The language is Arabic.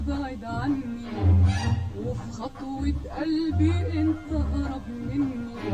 بعد عني، وفي خطوة قلبي انت أقرب مني.